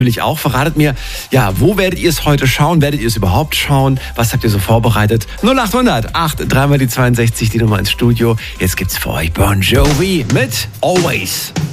natürlich auch. Verratet mir, ja, wo werdet ihr es heute schauen? Werdet ihr es überhaupt schauen? Was habt ihr so vorbereitet? 0800 8 3 mal die 62, die Nummer ins Studio. Jetzt gibt's für euch Bon Jovi mit Always.